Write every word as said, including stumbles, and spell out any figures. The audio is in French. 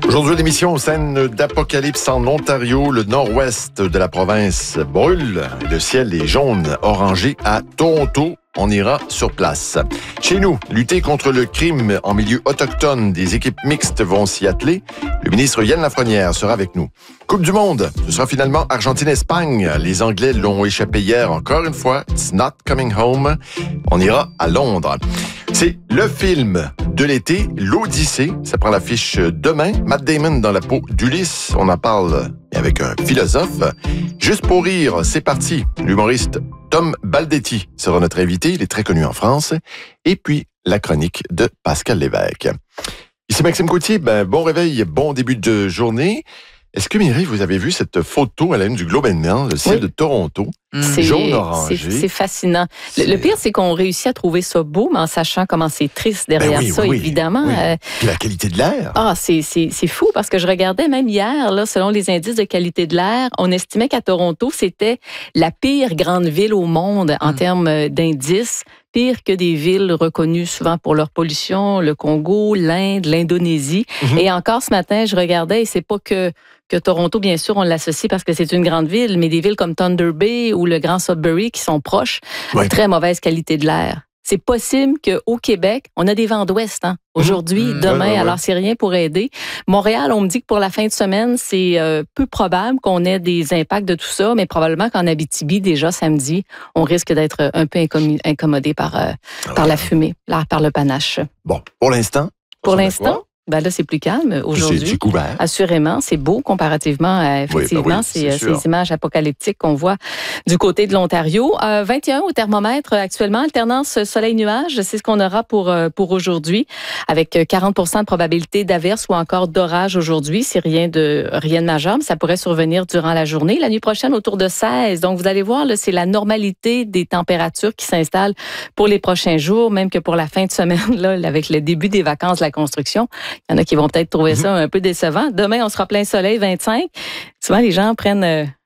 Aujourd'hui, l'émission scène d'apocalypse en Ontario. Le nord-ouest de la province brûle. Le ciel est jaune orangé à Toronto. On ira sur place. Chez nous, lutter contre le crime en milieu autochtone, des équipes mixtes vont s'y atteler. Le ministre Yann Lafrenière sera avec nous. Coupe du monde, ce sera finalement Argentine-Espagne. Les Anglais l'ont échappé hier encore une fois. It's not coming home. On ira à Londres. C'est le film de l'été, l'Odyssée. Ça prend l'affiche demain. Matt Damon dans la peau d'Ulysse. On en parle avec un philosophe. Juste pour rire, c'est parti. L'humoriste Tom Baldetti sera notre invité. Il est très connu en France. Et puis, la chronique de Pascal Lévesque. Ici Maxime Gauthier. Ben, bon réveil, bon début de journée. Est-ce que, Mireille, vous avez vu cette photo à la une du Globe and Mail, le ciel oui. de Toronto, c'est, jaune-orangé? C'est, c'est fascinant. C'est... Le, le pire, c'est qu'on réussit à trouver ça beau, mais en sachant comment c'est triste derrière ben oui, ça, oui, évidemment. Oui. Euh... Puis la qualité de l'air. Ah, c'est, c'est, c'est fou, parce que je regardais même hier, là, selon les indices de qualité de l'air, on estimait qu'à Toronto, c'était la pire grande ville au monde en mm. termes d'indices. Pire que des villes reconnues souvent pour leur pollution, le Congo, l'Inde, l'Indonésie. Mm-hmm. Et encore ce matin, je regardais, et c'est pas que, que Toronto, bien sûr, on l'associe parce que c'est une grande ville, mais des villes comme Thunder Bay ou le Grand Sudbury qui sont proches, ouais. très mauvaise qualité de l'air. C'est possible qu'au Québec, on a des vents d'ouest, hein, aujourd'hui, mmh, demain, ouais, ouais, alors c'est rien pour aider. Montréal, on me dit que pour la fin de semaine, c'est euh, peu probable qu'on ait des impacts de tout ça, mais probablement qu'en Abitibi, déjà samedi, on risque d'être un peu incommodé par, euh, ah, par ouais. la fumée, là, par le panache. Bon, pour l'instant? Pour l'instant? Ben là, c'est plus calme aujourd'hui. C'est, c'est couvert. Assurément, c'est beau comparativement à, effectivement, oui, ben oui, ces, ces images apocalyptiques qu'on voit du côté de l'Ontario. Euh, vingt et un au thermomètre actuellement, alternance soleil-nuage, c'est ce qu'on aura pour, pour aujourd'hui, avec quarante pour cent de probabilité d'averse ou encore d'orage aujourd'hui. C'est rien de, rien de majeur, mais ça pourrait survenir durant la journée. La nuit prochaine, autour de seize. Donc, vous allez voir, là, c'est la normalité des températures qui s'installent pour les prochains jours, même que pour la fin de semaine, là, avec le début des vacances de la construction. Il y en a qui vont peut-être trouver ça un peu décevant. Demain, on sera plein soleil, vingt-cinq. Souvent, les gens prennent